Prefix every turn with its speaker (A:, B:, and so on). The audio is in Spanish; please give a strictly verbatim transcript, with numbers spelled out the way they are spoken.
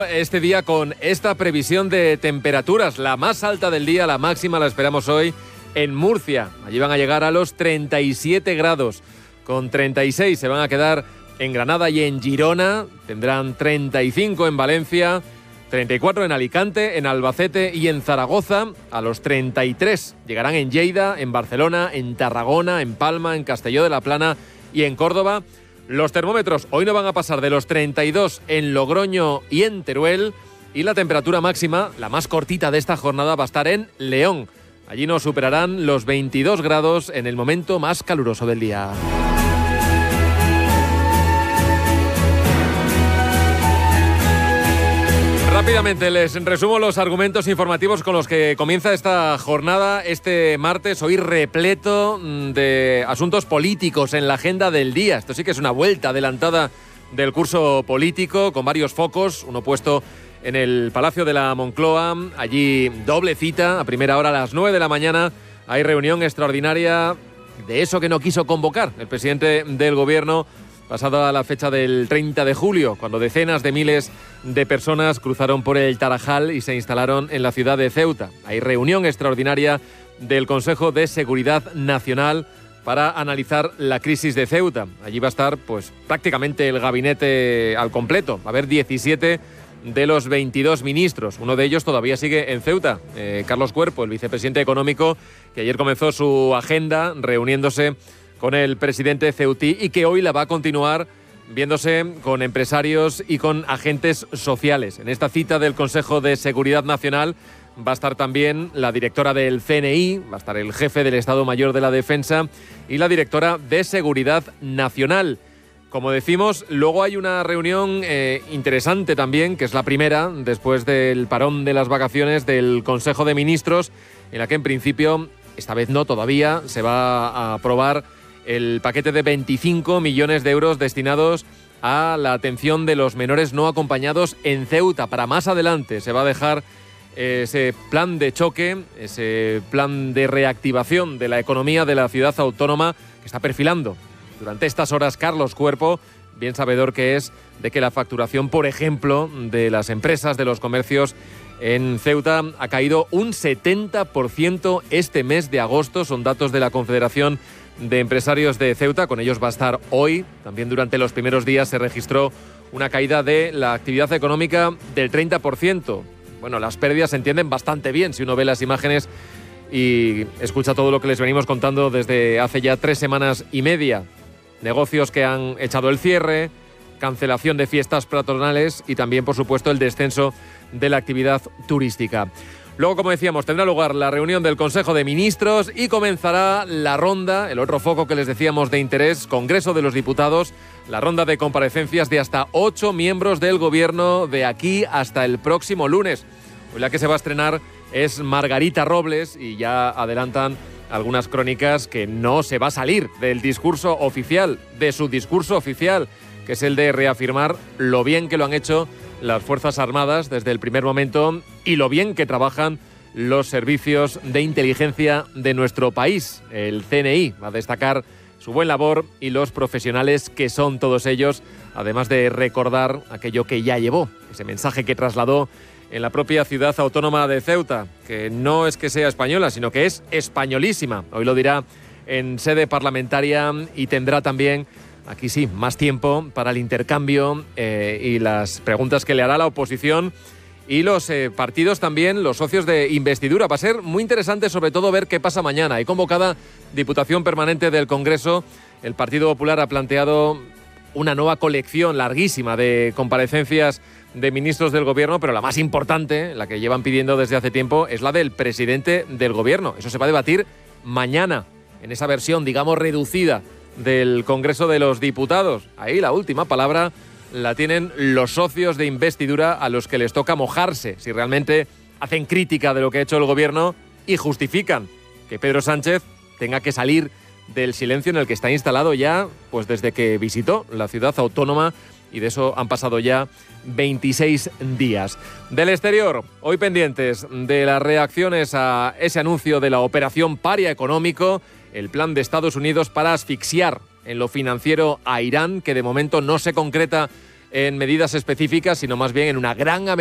A: Este día con esta previsión de temperaturas, la más alta del día, la máxima la esperamos hoy en Murcia. Allí van a llegar a los treinta y siete grados, con treinta y seis se van a quedar en Granada y en Girona, tendrán treinta y cinco en Valencia, treinta y cuatro en Alicante, en Albacete y en Zaragoza, a los treinta y tres llegarán en Lleida, en Barcelona, en Tarragona, en Palma, en Castelló de la Plana y en Córdoba. Los termómetros hoy no van a pasar de los treinta y dos en Logroño y en Teruel, y la temperatura máxima, la más cortita de esta jornada, va a estar en León. Allí no superarán los veintidós grados en el momento más caluroso del día. Rápidamente les resumo los argumentos informativos con los que comienza esta jornada, este martes, hoy repleto de asuntos políticos en la agenda del día. Esto sí que es una vuelta adelantada del curso político, con varios focos, uno puesto en el Palacio de la Moncloa. Allí doble cita, a primera hora a las nueve de la mañana, hay reunión extraordinaria de eso que no quiso convocar el presidente del Gobierno, pasada la fecha del treinta de julio, cuando decenas de miles de personas cruzaron por el Tarajal y se instalaron en la ciudad de Ceuta. Hay reunión extraordinaria del Consejo de Seguridad Nacional para analizar la crisis de Ceuta. Allí va a estar pues prácticamente el gabinete al completo. Va a haber diecisiete de los veintidós ministros. Uno de ellos todavía sigue en Ceuta, eh, Carlos Cuerpo, el vicepresidente económico, que ayer comenzó su agenda reuniéndose con el presidente ceutí y que hoy la va a continuar viéndose con empresarios y con agentes sociales. En esta cita del Consejo de Seguridad Nacional va a estar también la directora del C N I, va a estar el jefe del Estado Mayor de la Defensa y la directora de Seguridad Nacional. Como decimos, luego hay una reunión eh, interesante también, que es la primera después del parón de las vacaciones del Consejo de Ministros, en la que en principio, esta vez no todavía, se va a aprobar el paquete de veinticinco millones de euros destinados a la atención de los menores no acompañados en Ceuta. Para más adelante se va a dejar ese plan de choque, ese plan de reactivación de la economía de la ciudad autónoma que está perfilando durante estas horas Carlos Cuerpo, bien sabedor que es de que la facturación, por ejemplo, de las empresas, de los comercios en Ceuta ha caído un setenta por ciento este mes de agosto. Son datos de la Confederación de Empresarios de Ceuta, con ellos va a estar hoy. También durante los primeros días se registró una caída de la actividad económica del treinta por ciento. Bueno, las pérdidas se entienden bastante bien si uno ve las imágenes y escucha todo lo que les venimos contando desde hace ya tres semanas y media. Negocios que han echado el cierre, cancelación de fiestas patronales y también, por supuesto, el descenso de la actividad turística. Luego, como decíamos, tendrá lugar la reunión del Consejo de Ministros y comenzará la ronda, el otro foco que les decíamos de interés, Congreso de los Diputados, la ronda de comparecencias de hasta ocho miembros del Gobierno de aquí hasta el próximo lunes. Hoy la que se va a estrenar es Margarita Robles y ya adelantan algunas crónicas que no se va a salir del discurso oficial, de su discurso oficial, que es el de reafirmar lo bien que lo han hecho las Fuerzas Armadas desde el primer momento y lo bien que trabajan los servicios de inteligencia de nuestro país. El C N I va a destacar su buen labor y los profesionales que son todos ellos, además de recordar aquello que ya llevó, ese mensaje que trasladó en la propia ciudad autónoma de Ceuta, que no es que sea española, sino que es españolísima. Hoy lo dirá en sede parlamentaria y tendrá también, aquí sí, más tiempo para el intercambio eh, y las preguntas que le hará la oposición y los eh, partidos también, los socios de investidura. Va a ser muy interesante sobre todo ver qué pasa mañana. Hay convocada Diputación Permanente del Congreso. El Partido Popular ha planteado una nueva colección larguísima de comparecencias de ministros del Gobierno, pero la más importante, la que llevan pidiendo desde hace tiempo, es la del presidente del Gobierno. Eso se va a debatir mañana, en esa versión, digamos, reducida del Congreso de los Diputados. Ahí la última palabra la tienen los socios de investidura a los que les toca mojarse si realmente hacen crítica de lo que ha hecho el Gobierno y justifican que Pedro Sánchez tenga que salir del silencio en el que está instalado ya pues desde que visitó la ciudad autónoma, y de eso han pasado ya veintiséis días. Del exterior, hoy pendientes de las reacciones a ese anuncio de la operación Paria Económico, el plan de Estados Unidos para asfixiar en lo financiero a Irán, que de momento no se concreta en medidas específicas, sino más bien en una gran amenaza